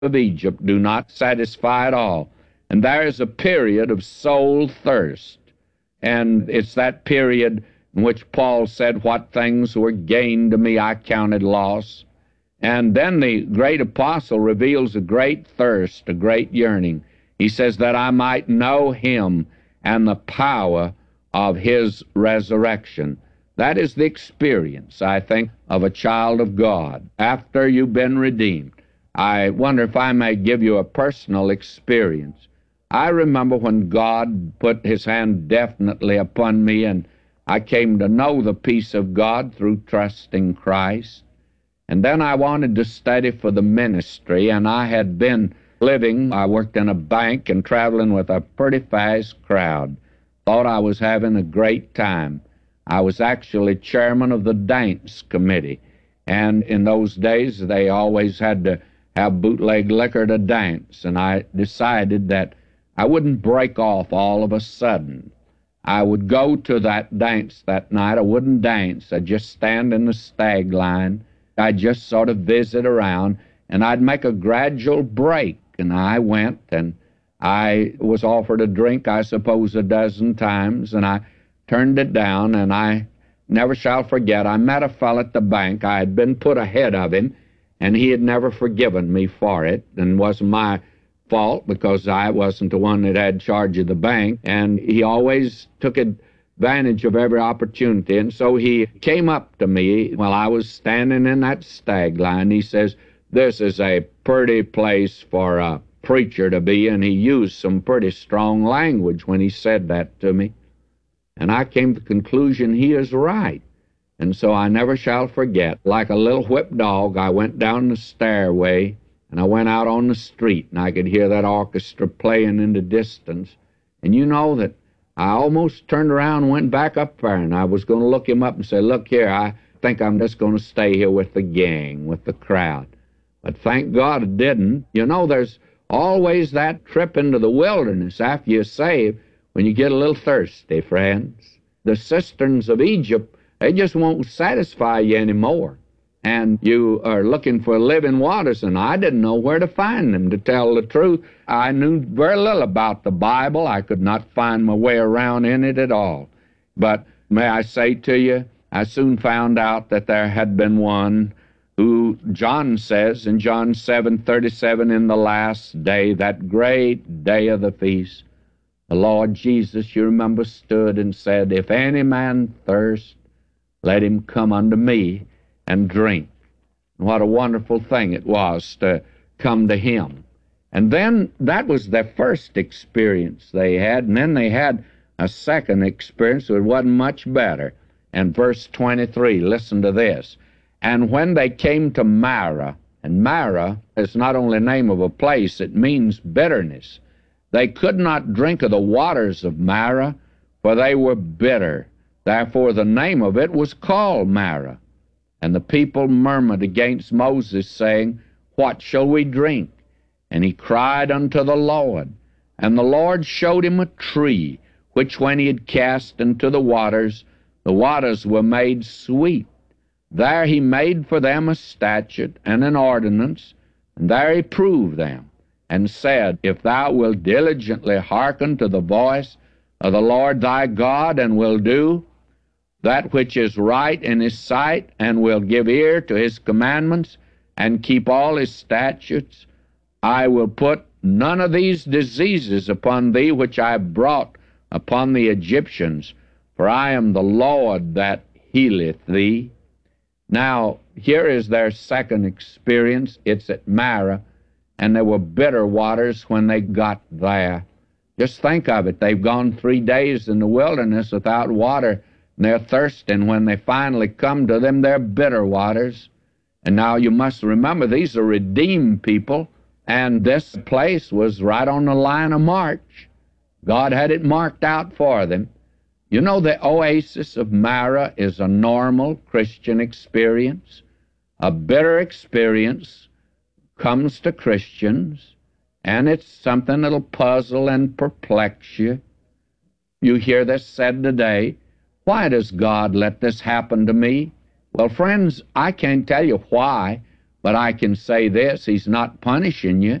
of Egypt do not satisfy at all. And there is a period of soul thirst. And it's that period in which Paul said, what things were gained to me I counted loss. And then the great apostle reveals a great thirst, a great yearning. He says that I might know him and the power of his resurrection. That is the experience, I think, of a child of God after you've been redeemed. I wonder if I may give you a personal experience. I remember when God put his hand definitely upon me, and I came to know the peace of God through trusting Christ. And then I wanted to study for the ministry, and I had been I worked in a bank and traveling with a pretty fast crowd. Thought I was having a great time. I was actually chairman of the dance committee, and in those days they always had to have bootleg liquor to dance, and I decided that I wouldn't break off all of a sudden. I would go to that dance that night. I wouldn't dance. I'd just stand in the stag line. I'd just sort of visit around, and I'd make a gradual break. And I went, and I was offered a drink, I suppose, a dozen times, and I turned it down, and I never shall forget, I met a fellow at the bank. I had been put ahead of him, and he had never forgiven me for it, and wasn't my fault because I wasn't the one that had charge of the bank, and he always took advantage of every opportunity. And so he came up to me while I was standing in that stag line. He says, "This is a pretty place for a preacher to be," and he used some pretty strong language when he said that to me. And I came to the conclusion he is right. And so I never shall forget, like a little whipped dog, I went down the stairway, and I went out on the street, and I could hear that orchestra playing in the distance. And you know that I almost turned around and went back up there, and I was going to look him up and say, "Look here, I think I'm just going to stay here with the gang, with the crowd." But thank God it didn't. You know, there's always that trip into the wilderness after you're saved when you get a little thirsty, friends. The cisterns of Egypt, they just won't satisfy you anymore. And you are looking for living waters, and I didn't know where to find them, to tell the truth. I knew very little about the Bible. I could not find my way around in it at all. But may I say to you, I soon found out that there had been one who John says in John 7:37, in the last day, that great day of the feast, the Lord Jesus, you remember, stood and said, "If any man thirst, let him come unto me and drink." And what a wonderful thing it was to come to him. And then that was their first experience they had, and then they had a second experience that wasn't much better. And verse 23, listen to this. "And when they came to Marah," and Marah is not only the name of a place, it means bitterness. "They could not drink of the waters of Marah, for they were bitter. Therefore the name of it was called Marah. And the people murmured against Moses, saying, What shall we drink? And he cried unto the Lord. And the Lord showed him a tree, which when he had cast into the waters were made sweet. There he made for them a statute and an ordinance, and there he proved them, and said, If thou wilt diligently hearken to the voice of the Lord thy God, and will do that which is right in his sight, and will give ear to his commandments, and keep all his statutes, I will put none of these diseases upon thee which I brought upon the Egyptians, for I am the Lord that healeth thee. Now, here is their second experience. It's at Marah, and there were bitter waters when they got there. Just think of it. They've gone 3 days in the wilderness without water, and they're thirsting. When they finally come to them, they're bitter waters. And now you must remember, these are redeemed people, and this place was right on the line of march. God had it marked out for them. You know, the oasis of Marah is a normal Christian experience. A bitter experience comes to Christians, and it's something that'll puzzle and perplex you. You hear this said today, why does God let this happen to me? Well, friends, I can't tell you why, But I can say this, He's not punishing you.